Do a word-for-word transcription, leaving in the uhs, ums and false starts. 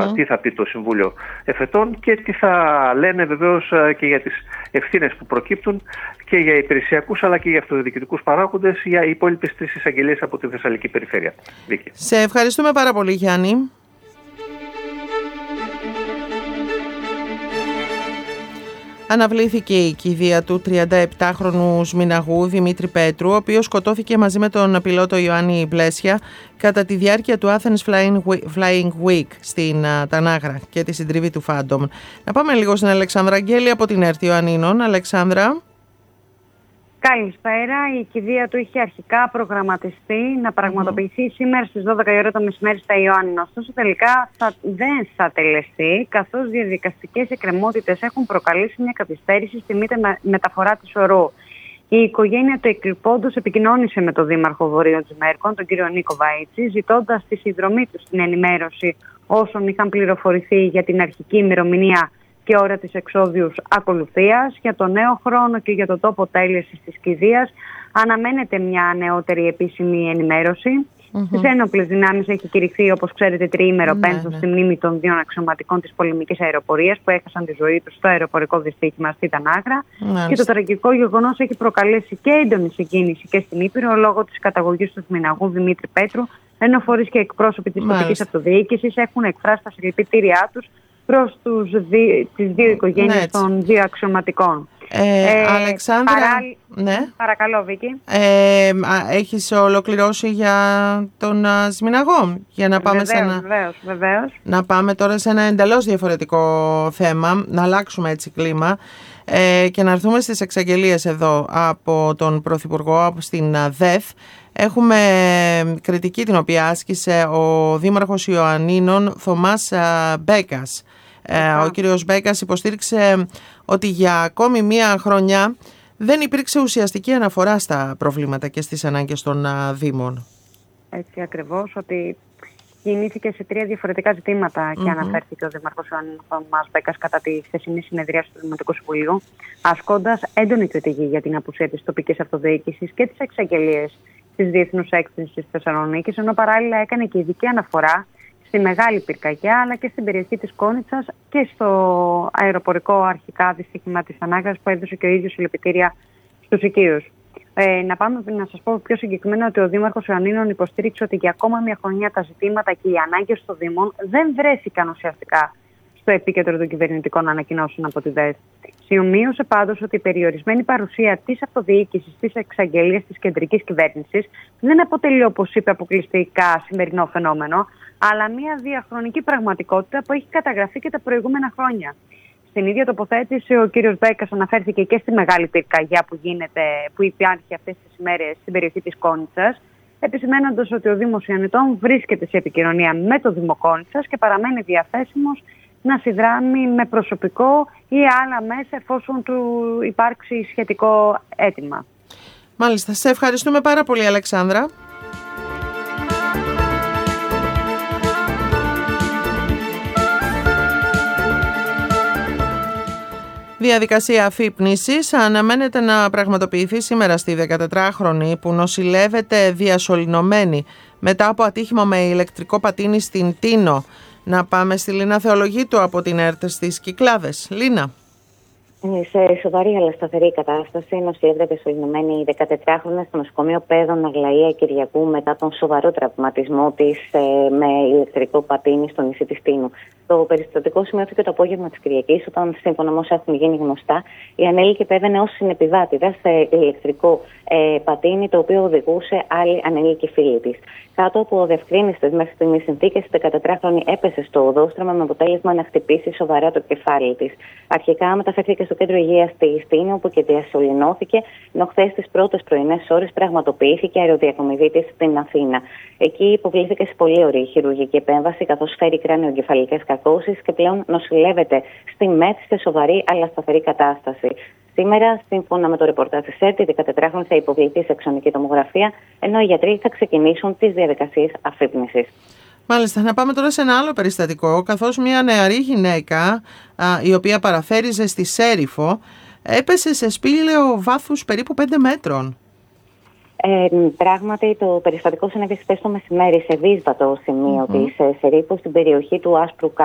mm-hmm. τι θα πει το Συμβούλιο Εφετών και τι θα λένε βεβαίως και για τις ευθύνες που προκύπτουν και για υπηρεσιακούς αλλά και για αυτοδιοικητικούς παράγοντες για οι υπόλοιπες τρεις εισαγγελίες από τη Θεσσαλική περιφέρεια. Βίκη. Σε ευχαριστούμε πάρα πολύ, Γιάννη. Αναβλήθηκε η κηδεία του τριανταεπτάχρονου Σμηναγού Δημήτρη Πέτρου, ο οποίος σκοτώθηκε μαζί με τον πιλότο Ιωάννη Μπλέσια κατά τη διάρκεια του Athens Flying Week στην Τανάγρα και τη συντριβή του Phantom. Να πάμε λίγο στην Αλεξάνδρα Αγγέλη από την ΕΡΤ Ιωαννίνων. Αλεξάνδρα. Καλησπέρα. Η κηδεία του είχε αρχικά προγραμματιστεί να πραγματοποιηθεί mm. σήμερα στις δώδεκα η ώρα το μεσημέρι στα Ιωάννινα. Ωστόσο, τελικά θα, δεν θα τελεστεί, καθώς διαδικαστικές εκκρεμότητες έχουν προκαλέσει μια καθυστέρηση στη μη μεταφορά της ορού. Η οικογένεια του εκλειπώντος επικοινώνησε με τον Δήμαρχο Βορείων Τζμέρκων, τον κύριο Νίκο Βαΐτσι, ζητώντας τη συνδρομή του στην ενημέρωση όσων είχαν πληροφορηθεί για την αρχική ημερομηνία και ώρα της εξόδιους ακολουθίας. Για το νέο χρόνο και για το τόπο τέλεσης της κηδείας αναμένεται μια νεότερη επίσημη ενημέρωση. Mm-hmm. Στις ένοπλες δυνάμεις έχει κηρυχθεί, όπως ξέρετε, τριήμερο mm-hmm. πένθος στη μνήμη των δύο αξιωματικών της πολεμικής αεροπορίας που έχασαν τη ζωή τους στο αεροπορικό δυστύχημα στη Τανάγρα. Mm-hmm. Και το τραγικό γεγονός έχει προκαλέσει και έντονη συγκίνηση και στην Ήπειρο λόγω της καταγωγής του Σμηναγού Δημήτρη Πέτρου, ενώ φορείς και εκπρόσωποι της τοπικής αυτοδιοίκησης έχουν εκφράσει τα συλληπιτήριά τους προς τους δι... τις δύο οικογένειες ναι, των δύο αξιωματικών. Ε, ε, Αλεξάνδρα, παρά... ναι. Παρακαλώ, Βίκη. Ε, έχεις ολοκληρώσει για τον Σμηναγό? Για να πάμε βεβαίως, σε ένα... βεβαίως, βεβαίως. Να πάμε τώρα σε ένα εντελώς διαφορετικό θέμα, να αλλάξουμε έτσι κλίμα ε, και να έρθουμε στις εξαγγελίες εδώ από τον Πρωθυπουργό στην ΔΕΘ. Έχουμε κριτική την οποία άσκησε ο Δήμαρχος Ιωαννίνων Θωμάς Μπέκας. Yeah. Ο κύριος Μπέκας υποστήριξε ότι για ακόμη μία χρονιά δεν υπήρξε ουσιαστική αναφορά στα προβλήματα και στις ανάγκες των Δήμων. Έτσι ακριβώς, ότι κινήθηκε σε τρία διαφορετικά ζητήματα mm-hmm. και αναφέρθηκε ο Δήμαρχος Ιωαννίνων Θωμάς Μπέκας κατά τη χθεσινή συνεδρίαση του Δημοτικού Συμβουλίου, ασκώντας έντονη κριτική για την απουσία της τοπικής αυτοδιοίκησης και τις εξαγγελίες της Διεθνούς Έκθεσης της Θεσσαλονίκης, ενώ παράλληλα έκανε και ειδική αναφορά στη Μεγάλη Πυρκαγιά αλλά και στην περιοχή της Κόνιτσας και στο αεροπορικό αρχικά δυστύχημα της Τανάγρας που έδωσε και ο ίδιος συλληπιτήρια στους οικείους. Ε, να πάμε να σας πω πιο συγκεκριμένα ότι ο Δήμαρχος Ιωαννίνων υποστήριξε ότι για ακόμα μια χρονιά τα ζητήματα και οι ανάγκες των Δήμων δεν βρέθηκαν ουσιαστικά στο επίκεντρο των κυβερνητικών ανακοινώσεων από τη ΔΕΘ. Σημείωσε πάντως ότι η περιορισμένη παρουσία της αυτοδιοίκησης στις εξαγγελίες της κεντρικής κυβέρνησης δεν αποτελεί, όπως είπε, αποκλειστικά σημερινό φαινόμενο, αλλά μια διαχρονική πραγματικότητα που έχει καταγραφεί και τα προηγούμενα χρόνια. Στην ίδια τοποθέτηση, ο κύριος Μπέκας αναφέρθηκε και στη Μεγάλη Πυρκαγιά που, γίνεται, που υπάρχει αυτές τις ημέρες στην περιοχή της Κόνιτσας, επισημένοντας ότι ο Δήμος Ιωαννιτών βρίσκεται σε επικοινωνία με το Δήμο Κόνιτσας και παραμένει διαθέσιμος να συνδράμει με προσωπικό ή άλλα μέσα εφόσον του υπάρξει σχετικό αίτημα. Μάλιστα. Σε ευχαριστούμε πάρα πολύ, Αλεξάνδρα. Διαδικασία αφύπνισης αναμένεται να πραγματοποιηθεί σήμερα στη δεκατετράχρονη που νοσηλεύεται διασωληνωμένη μετά από ατύχημα με ηλεκτρικό πατίνι στην Τίνο. Να πάμε στη Λίνα Θεολογίτου από την ΕΡΤ στις Κυκλάδες. Λίνα. Σε σοβαρή αλλά σταθερή κατάσταση νοσηλεύεται διασωληνωμένη η δεκατετράχρονη στο νοσοκομείο Πέδων Αγλαία Κυριακού μετά τον σοβαρό τραυματισμό της ε, με ηλεκτρικό πατίνι στο νησί της Τίνου. Το περιστατικό σημειώθηκε το απόγευμα της Κυριακής, όταν σύμφωνα με όσα έχουν γίνει γνωστά, η ανήλικη επέβαινε ως συνεπιβάτηδα σε ηλεκτρικό ε, πατίνι, το οποίο οδηγούσε άλλη ανήλικη φίλη της. Κάτω από διευκρίνηστες μέχρι στιγμής συνθήκες, η δεκατετράχρονη έπεσε στο οδόστρωμα με αποτέλεσμα να χτυπήσει σοβαρά το κεφάλι της. Αρχικά μεταφέρθηκε στο κέντρο υγείας της Τίνου, όπου και διασωληνώθηκε, ενώ χθες τις πρώτες πρωινές ώρες πραγματοποιήθηκε αεροδιακομιδή της στην Αθήνα. Εκεί υποβλήθηκε σε πολύ ωραία χειρουργική επέμβαση, καθώς φέρει κράνιο-εγκεφαλικές κακώσεις και πλέον νοσηλεύεται στη ΜΕΘ σε σοβαρή αλλά σταθερή κατάσταση. Σήμερα, σύμφωνα με το ρεπορτάζ της ΕΡΤ, η δεκατετράχρονη θα υποβληθεί σε εξονική τομογραφία, ενώ οι γιατροί θα ξεκινήσουν τις διαδικασίες αφύπνισης. Μάλιστα, να πάμε τώρα σε ένα άλλο περιστατικό, καθώς μια νεαρή γυναίκα, α, η οποία παραφέριζε στη Σέριφο, έπεσε σε σπήλαιο βάθους περίπου πέντε μέτρων. Ε, πράγματι, το περιστατικό συνέβη χθες το μεσημέρι σε δύσβατο σημείο mm-hmm. της Σερίφου, στην περιοχή του Άσπρου